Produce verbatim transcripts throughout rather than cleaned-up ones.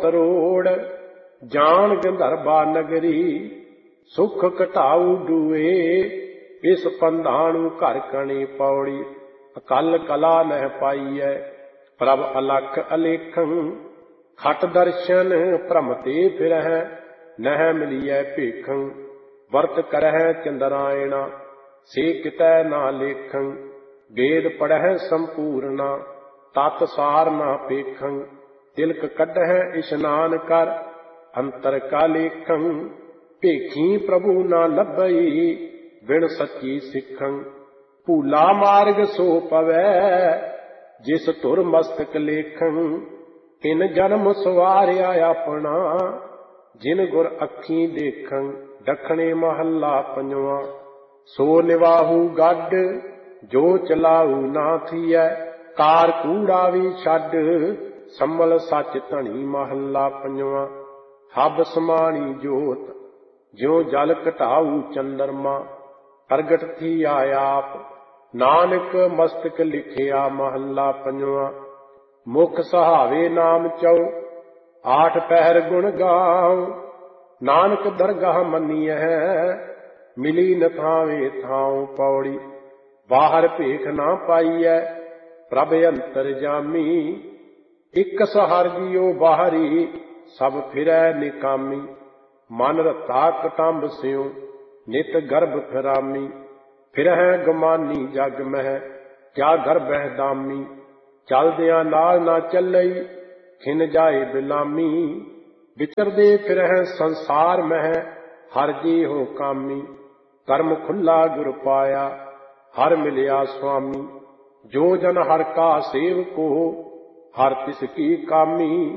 ਤਰੋੜ। ਜਾਣ ਗੰਧਰਵਾ ਨਗਰੀ ਸੁਖ ਘਟਾਊ ਡੂਏ। ਇਸ ਪੰਧਾਣੂ ਘਰ ਕਣੀ ਪੌੜੀ। ਅਕਲ ਕਲਾ ਨਹਿ ਪਾਈਐ ਪ੍ਰਭ ਅਲਖ ਅਲੇਖੰ। ਖਟ ਦਰਸ਼ਨ ਭ੍ਰਮ ਤੇ ਫਿਰਹਿ ਨਹਿ ਮਿਲੀਐ ਭੇਖੰ। ਵਰਤ ਕਰਹਿ ਚੰਦਰਾਇਣਾ ਸੇ ਕਿਤੈ ਨਾ ਲੇਖੰ। ਵੇਦ ਪੜ੍ਹੈ ਸੰਪੂਰਨਾ ਤਤ ਸਾਰ ਨਾ ਪੇਖੰ। ਤਿਲਕ ਕੱਢਹਿ ਇਸ਼ਨਾਨ ਕਰ ਅੰਤਰ ਕਾ ਲੇਖੰ। ਭੇਖੀ ਪ੍ਰਭੂ ਨਾ ਲੱਭਈ ਬਿਨ ਸੱਚੀ ਸਿੱਖੰ। ਭੂਲਾ ਮਾਰਗ ਸੋ ਪਵੈ ਜਿਸ ਧੁਰ ਮਸਤਕ ਲੇਖੰ। ਤਿਨ ਜਨਮ ਸਵਾਰਿਆ ਆਪਣਾ ਜਿਨ ਗੁਰ ਅੱਖੀਂ ਦੇਖੰ। ਦੱਖਣੇ ਮਹੱਲਾ ਪੰਜਵਾਂ। ਸੋ ਨਿਵਾਹੂ ਗੱਡ ਜੋ ਚਲਾਊ ਨਾ ਥੀਐ। ਕਾਰ ਕੂੜਾ ਵੀ ਛੱਡ ਸੰਭਲ ਸੱਚ ਧਣੀ। ਮਹੱਲਾ ਪੰਜਵਾਂ। ਹਬ ਸਮਾਣੀ ਜੋਤ ਜਿਉ ਜਲ ਘਟਾਊ ਚੰਦਰਮਾ। ਪ੍ਰਗਟ ਥੀਆ ਆਪ ਨਾਨਕ ਮਸਤਕ ਲਿਖਿਆ। ਮਹੱਲਾ ਪੰਜਵਾਂ। ਮੁਖ ਸਹਾਵੇ ਨਾਮ ਚਉ ਆਠ ਪਹਿਰ ਗੁਣ ਗਾਉ। ਨਾਨਕ ਦਰਗਾਹ ਮੰਨੀਐ ਮਿਲੀ ਨ ਥਾਵੇਂ ਥਾਉ। ਪੌੜੀ। ਬਾਹਰ ਭੇਖ ਨਾ ਪਾਈਐ ਪ੍ਰਭ ਅੰਤਰ ਜਾਮੀ। ਇਕ ਸਹਰ ਜੀਉ ਬਾਹਰੀ ਸਭ ਫਿਰੈ ਨਿਕਾਮੀ। ਮਨ ਰਤਾ ਕਟੰਬ ਸਿਉ ਨਿਤ ਗਰਭ ਫਿਰਾਮੀ। ਫਿਰਹਿ ਗਮਾਨੀ ਜਗ ਮਹਿ ਕਿਆ ਗਰਭਹਿ ਦਾਮੀ। ਚਲਦਿਆਂ ਨਾਲ ਨਾ ਚੱਲਈ ਖਿਨ ਜਾਏ ਬਿਲਾਮੀ। ਵਿਚਰਦੇ ਫਿਰਹਿ ਸੰਸਾਰ ਮਹਿ ਹਰ ਜੀ ਹੋ ਕਾਮੀ। ਕਰਮ ਖੁੱਲਾ ਗੁਰ ਪਾਇਆ ਹਰ ਮਿਲਿਆ ਸੁਆਮੀ। ਜੋ ਜਨ ਹਰ ਕਾ ਸੇਵਕੋ ਹਰ ਤਿਸ ਕੀ ਕਾਮੀ।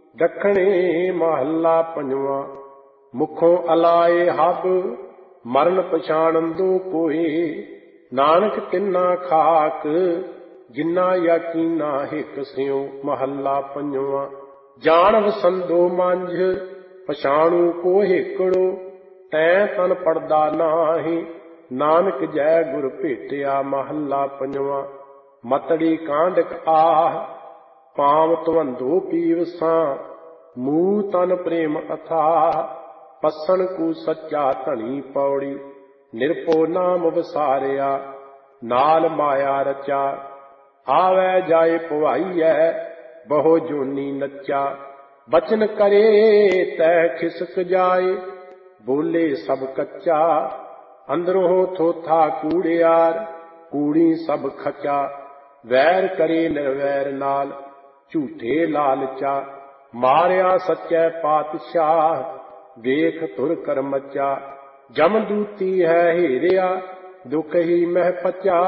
ਦੱਖਣੇ ਮਹੱਲਾ ਪੰਜਵਾਂ। ਮੁਖੋਂ ਅਲਾਏ ਹਬ ਮਰਨ ਪਛਾਣੰਦੋ ਕੋਏ। ਨਾਨਕ ਤਿੰਨਾ ਖਾਕ ਜਿੰਨਾ ਯਕੀਨਾ ਹਿਕ ਸਿਉ। ਮਹੱਲਾ ਪੰਜਵਾਂ। ਜਾਣ ਵਸੰਦੋ ਮੰਝ ਪਛਾਣੂ ਕੋ ਹਿਕੜੋ। ਤੈਂ ਤਨ ਪੜਦਾ ਨਾਹੀਂ ਨਾਨਕ ਜੈ ਗੁਰ ਭੇਟਿਆ। ਮਹੱਲਾ ਪੰਜਵਾਂ। ਮਤੜੀ ਕਾਂਡਕ ਆਹ ਪਾਮ ਧਵੰਦੋ ਪੀਵਸਾਂ। ਮੂਹ ਤਨ ਪ੍ਰੇਮ ਅਥਾਹ ਪਸਣ ਕੂ ਸੱਚਾ ਧਣੀ। ਪੌੜੀ। ਨਿਰਭਉ ਨਾਮ ਵਿਸਾਰਿਆ ਨਾਲ ਮਾਇਆ ਰਚਾ। ਆਵੈ ਜਾਏ ਭਵਾਈਐ ਬਹੁ ਜੋਨੀ ਨੱਚਾ। ਬਚਨ ਕਰੇ ਤੈ ਖਿਸਕ ਜਾਏ ਬੋਲੇ ਸਭ ਕੱਚਾ। ਅੰਦਰੋਂ ਥੋਥਾ ਕੂੜਿਆਰ ਕੂੜੀ ਸਭ ਖਚਾ। ਵੈਰ ਕਰੇ ਨਿਰਵੈਰ ਨਾਲ ਝੂਠੇ ਲਾਲਚਾ। ਮਾਰਿਆ ਸੱਚੈ ਪਾਤਸ਼ਾਹ ਵੇਖ ਧੁਰ ਕਰਮਚਾ। ਜਮਦੂਤੀ ਹੈ ਹੀਰਿਆ ਦੁਖ ਹੀ ਮਹਿ ਪਚਾ।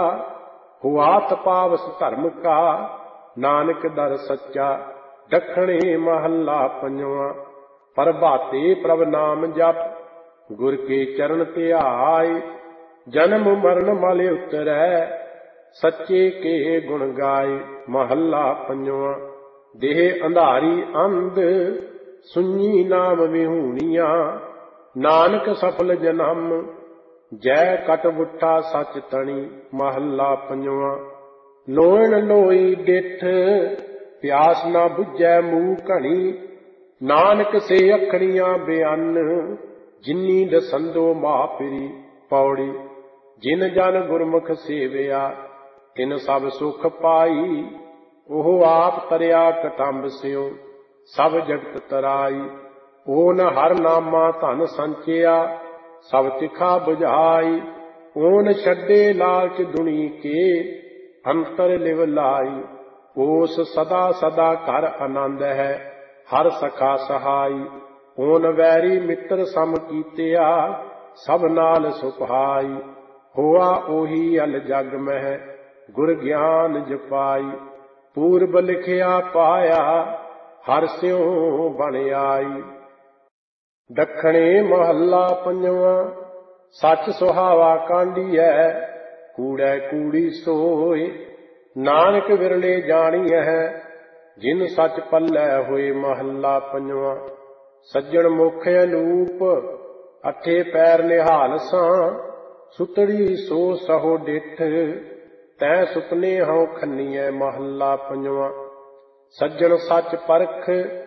ਹੁਆ ਤਪਾਵਸ ਧਰਮ ਕਾ ਨਾਨਕ ਦਰ ਸੱਚਾ। ਦੱਖਣੇ ਮਹੱਲਾ ਪੰਜਵਾਂ। ਪ੍ਰਭਾਤੇ ਪ੍ਰਭ ਨਾਮ ਜਪ ਗੁਰ ਕੇ ਚਰਨ ਧਿਆਏ। ਜਨਮ ਮਰਨ ਮਲ ਉਤਰੈ ਸੱਚੇ ਕੇ ਗੁਣ ਗਾਏ। ਮਹੱਲਾ ਪੰਜਵਾਂ। ਦੇਹ ਅੰਧਾਰੀ ਅੰਧ ਸੁਣੀ ਨਾਮ ਵਿਹੂਣੀਆਂ। ਨਾਨਕ ਸਫਲ ਜਨਮ ਜੈ ਕਟ ਬੁੱਠਾ ਸੱਚ ਤਣੀ। ਮਹੱਲਾ ਪੰਜਵਾਂ। ਲੋਇਣ ਲੋਈ ਡਿਠ ਪਿਆਸ ਨਾ ਬੁਝੈ ਮੂਹ ਘਣੀ। ਨਾਨਕ ਸੇ ਅੱਖਣੀਆਂ ਬਿਆਨ ਜਿਨੀ ਦਸੰਦੋ ਮਾਪਰੀ। ਪੌੜੀ। ਜਿਨ ਜਨ ਗੁਰਮੁਖ ਸੇਵਿਆ ਤਿਨ ਸਭ ਸੁਖ ਪਾਈ। ਉਹ ਆਪ ਤਰਿਆ ਕਟੰਬ ਸਿਉ ਸਭ ਜਗਤ ਤਰਾਈ। ਓਨ ਹਰ ਨਾਮਾ ਧਨ ਸੰਚਿਆ ਸਭ ਤਿਖਾ ਬੁਝਾਈ। ਓਨ ਛੱਡੇ ਲਾਲਚ ਦੁਨੀ ਕੇ ਅੰਤਰ ਲਿਵ ਲਾਈ। ਓਸ ਸਦਾ ਸਦਾ ਘਰ ਆਨੰਦ ਹੈ ਹਰ ਸਖਾ ਸਹਾਈ। ਓਨ ਵੈਰੀ ਮਿੱਤਰ ਸਮ ਕੀਤਿਆ ਸਭ ਨਾਲ ਸੁਭਾਈ। ਹੋਆ ਉਹੀ ਅਲ ਜਗ ਮਹਿ ਗੁਰ ਗਿਆਨ ਜਪਾਈ। ਪੂਰਬ ਲਿਖਿਆ ਪਾਇਆ ਹਰ ਸਿਉ ਬਣ ਆਈ। ਦੱਖਣੇ ਮਹੱਲਾ ਪੰਜਵਾਂ। ਸੱਚ ਸੁਹਾਵਾ ਕਾਂਢੀਐ ਕੂੜੈ ਕੂੜੀ ਸੋਏ। ਨਾਨਕ ਵਿਰਲੇ ਜਾਣੀਐ ਜਿਨ ਸੱਚ ਪੱਲੇ ਹੋਏ। ਮਹੱਲਾ ਪੰਜਵਾਂ। ਸੱਜਣ ਮੁਖ ਅਨੂਪ ਅਠੇ ਪੈਰ ਨਿਹਾਲ ਸਾਂ। ਸੁਤੜੀ ਸੋ ਸਹੋ ਡਿਠ ਤੈ ਸੁਪਨੇ ਹਉ ਖੰਨੀਐ। ਮਹੱਲਾ ਪੰਜਵਾਂ। ਸੱਜਣ ਸੱਚ ਪਰਖ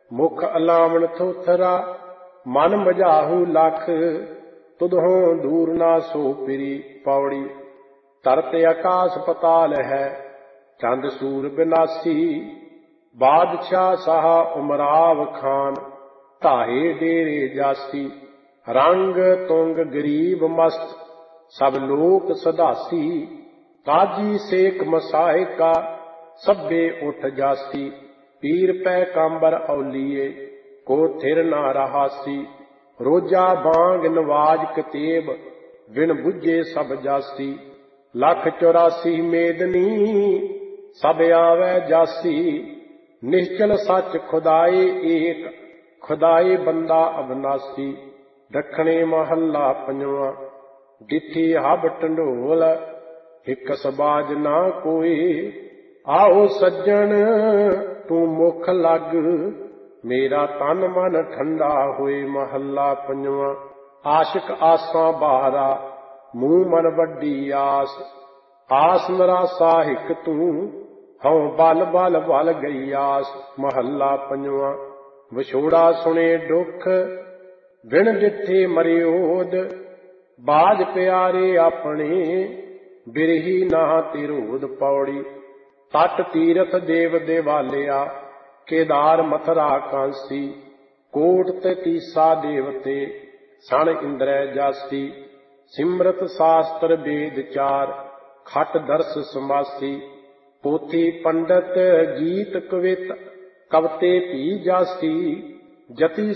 ਮੁਖ ਅਲਾਵਣ ਥੋਥਰਾ ਮਨ ਮਝਾਹੂ ਲਖ ਤੁਧੋਂ ਦੂਰ ਨਾ ਸੋ ਪਿਰੀ ਪੌੜੀ। ਧਰਤ ਆਕਾਸ ਪਤਾਲ ਹੈ ਚੰਦ ਸੂਰ ਬਿਨਾਸੀ ਬਾਦਸ਼ਾਹ ਸਾਹ ਉਮਰਾਵ ਖਾਨ ਢਾਏ ਡੇਰੇ ਜਾਸੀ। ਰੰਗ ਤੁੰਗ ਗਰੀਬ ਮਸਤ ਸਭ ਲੋਕ ਸਦਾਸੀ ਕਾਜੀ ਸੇਖ ਮਸਾਇਕਾ ਸਭੇ ਉਠ ਜਾਸੀ। ਪੀਰ ਪੈ ਕਾਂਬਰ ਔਲੀਏ ਕੋ ਥਿਰ ਨਾ ਰਹਾਸੀ ਰੋਜਾ ਬਾਂਗ ਨਵਾਜ ਕਤੇਬ ਬਿਨ ਬੁੱਝੇ ਸਭ ਜਾਸੀ। ਲੱਖ ਚੌਰਾਸੀ ਮੇਦਨੀ ਸਭ ਆਵੈ ਜਾਸੀ ਨਿਸ਼ਚਲ ਸੱਚ ਖੁਦਾਏ ਏਕ ਖੁਦਾਏ ਬੰਦਾ ਅਬਨਾਸੀ। ਦੱਖਣੇ ਮਹੱਲਾ ਪੰਜਵਾਂ। ਡਿਠੀ ਹਬ ਢੰਡੋਲ ਇੱਕ ਸਬਾਜ ਨਾ ਕੋਈ ਆਓ ਸੱਜਣ ਤੂੰ ਮੁਖ ਲੱਗ ਮੇਰਾ ਤਨ ਮਨ ਠੰਡਾ ਹੋਏ। ਮਹੱਲਾ ਪੰਜਵਾਂ। ਆਸ਼ਿਕ ਆਸਾਂ ਬਾਰਾ ਮੂੰਹ ਮਨ ਵੱਡੀ ਆਸ ਆਸ ਨਰਾਸਾ ਹਿਕ ਤੂੰ ਹਉ ਬਲ ਬਲ ਬਲ ਗਈ ਆਸ। ਮਹੱਲਾ ਪੰਜਵਾਂ। ਵਿਛੋੜਾ ਸੁਣੇ ਦੁੱਖ ਬਿਨ ਡਿਠੇ ਮਰਿਓਦ ਬਾਜ ਪਿਆਰੇ ਆਪਣੇ ਬਿਰਹੀ ਨਾ ਤਿਰੋਧ ਪੌੜੀ। ਤਟ ਤੀਰਥ ਦੇਵ ਦੇਵਾਲਿਆ ਕੇਦਾਰ ਮਥਰਾ ਕਾਂਸੀ ਕੋਟ ਤੇ ਤੀਸਾ ਦੇਵਤੇ ਸਣ ਇੰਦਰੈ ਜਾਸੀ। ਸਿਮਰਤ ਸ਼ਾਸਤਰ ਵੇਦ ਚਾਰ ਖਟ ਦਰਸ ਸਮਾਸੀ ਪੋਥੀ ਪੰਡਤ ਗੀਤ ਕਵਿਤ ਕਵਤੇ ਭੀ ਜਾਸੀ। ਜਤੀ